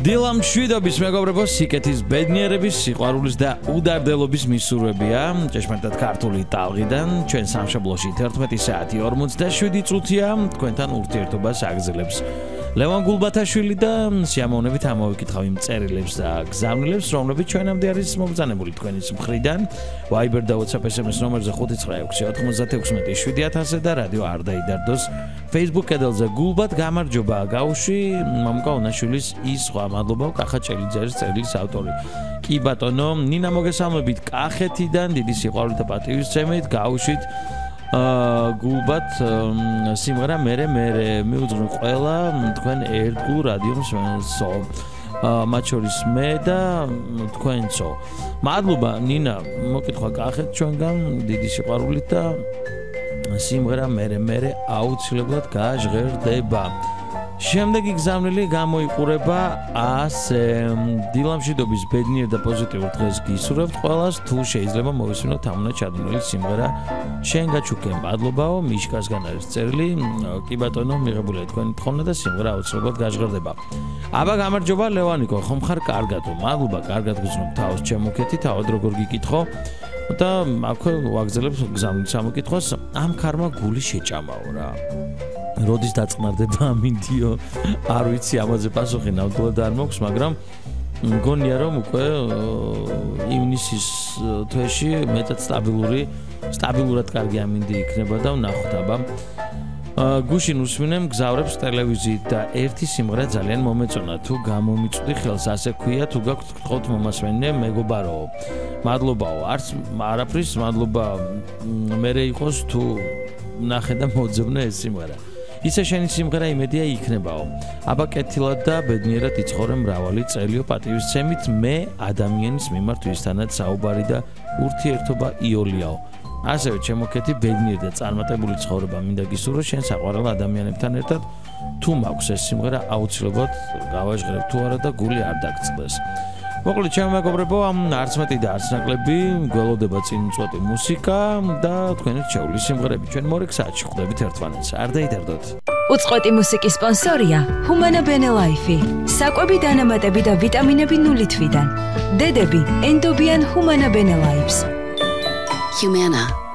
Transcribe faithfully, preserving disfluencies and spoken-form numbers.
დილამ შვიდობის მეგობრებო, სიკეთის ბედნიერების, სიყვარულის და უდარდელობის მისურვებია. ჭეშმარიტად ქართული ტალღიდან ჩვენ სამშაბლოში თერთმეტი საათი ორმოცდაშვიდი წუთია თქვენთან ურთიერთობას აგრძელებს. ლევან გულბათაშვილი და სიამოვნებით ამოვიკითხავ იმ წერილებს და გზავნილებს, რომლებიც ჩვენამდე არის მომბრძანებული თქვენის მხრიდან. Viber და WhatsApp es em es ნომერზე ხუთი ცხრა ექვსი ოთხმოცდაექვსმეტი შვიდი ათასზე და რადიო არ დაიდარდოს Facebook კედელზე გულბათ გამარჯობა გაუში მამუკა უნაშვილის ის სხვა მადლობა კახა ჭელიძერის წერილის ავტორი. კი ბატონო, ნინა მოგესალმებით კახეთიდან, დიდი სიყვარული და პატივისცემით გაუშვით აა გულბათ სიმღერა მერე მერე მიუძღვნ ყველა თქვენ ერთგულ რადიოს მათ შორის მე და თქვენцо. მადლობა ნინა, მოკითხვა კახეთ ჩვენგან დიდი სიყვარულით და სიმღერა მერე მერე აუცილებლად გაჟღერდება. შემდეგი გზავნილი გამოიყურება ასე დილამშვიდობის ბედნიერ და პოზიტიურ დღეს გისურვებთ ყველას, თუ შეიძლება მოვისმინოთ ამონა ჩადმული სიმღერა შენ გაჩუქე მადლობაო მიშკასგან არის წერილი. კი ბატონო, მიღებულია თქვენი თხოვნა და სიმღერა აუცილებლად გაჟღერდება. აბა გამარჯობა ლევანიკო, ხომ ხარ კარგადო? მადლობა, კარგად გძნობ თავს ჩემოქეთი, თავად როგორ გიკითხო და აქვე ვაგზელებ გზავნილ სამოკითხვას. ამ ქარმა გული შეჭამაო რა. როდის დაწყნარდება ამინდიო? არ ვიცი, ამაზე პასუხი ნამდვილად არ მაქვს, მაგრამ მგონია რომ უკვე ივნისის თვეში მეტად სტაბილური, სტაბილურად კარგი ამინდი იქნება და ვნახოთ აბა. გუშინ უსმინემ გზავრებს ტელევიზიით და ერთი სიმღერა ძალიან მომეწონა. თუ გამომიწვდი ხელს, ასე ქვია, თუ გაქვთ გთხოვთ მომასვენე მეგობაროო. მადლობაო, არც არაფრის მადლობა მერე იყოს თუ ნახე და მოძებნე ეს სიმღერა. ისე შენი სიმღერა იმედია იქნებაო. აბა კეთილად და ბედნიერად იცხოვრე მრავალი წელიო პატივისცემით მე ადამიანის მიმართ ვისთანაც საუბარი და ურთიერთობა იოლიაო. ასევე ჩემოქეთი ბედნიერი და წარმატებული ცხოვრება მინდა გისურვო შენ საყვარელ ადამიანებთან ერთად. თუ მაქვს ეს სიმღერა აუცილებლად გავაჟღერებ თუ არა და გული არ დაგწყდეს. მოკლედ ჩემო მეგობრებო, არც მეტი და არც ნაკლები გველოდება წინ მწვეტი მუსიკა და თქვენი რჩეული სიმღერები. ჩვენ მორიგ საათში ხვდებით ერთმანეთს. არ დაიდარდოთ. უწყვეტი მუსიკის სპონსორია Humana Bene Life. საკვები დანამატები და ვიტამინები ნული თვიდან. დედები ენდობიან Humana Bene Lives. Humana.